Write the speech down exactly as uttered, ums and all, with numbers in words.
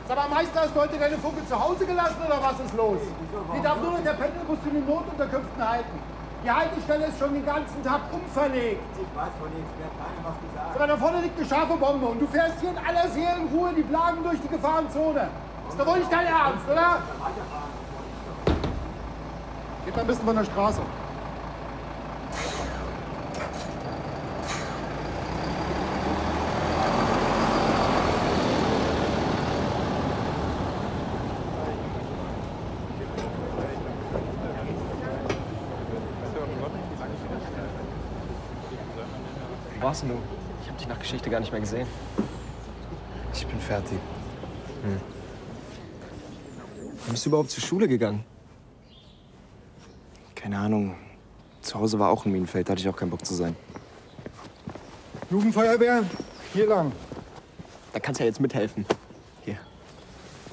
Sag mal, Meister, hast du heute deine Funke zu Hause gelassen oder was ist los? Die darf nur noch der Pendelbus in den Notunterkünften halten. Die Haltestelle ist schon den ganzen Tag umverlegt. Ich weiß von nichts, mir hat keiner was gesagt. Aber da vorne liegt eine scharfe Bombe und du fährst hier in aller Seelenruhe die Plagen durch die Gefahrenzone. Ist doch wohl nicht dein Ernst, oder? Geht mal ein bisschen von der Straße. Wo warst denn du? Ich hab dich nach Geschichte gar nicht mehr gesehen. Ich bin fertig. Hm. Wann bist du überhaupt zur Schule gegangen? Keine Ahnung. Zu Hause war auch ein Minenfeld, da hatte ich auch keinen Bock zu sein. Jugendfeuerwehr, hier lang. Da kannst du ja jetzt mithelfen.